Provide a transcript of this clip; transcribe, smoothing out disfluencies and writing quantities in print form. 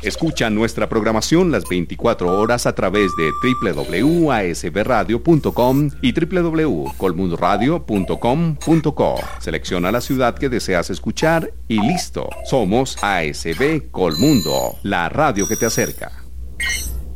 Escucha nuestra programación las 24 horas a través de www.asbradio.com y www.colmundoradio.com.co. Selecciona la ciudad que deseas escuchar y listo. Somos ASB Colmundo, la radio que te acerca.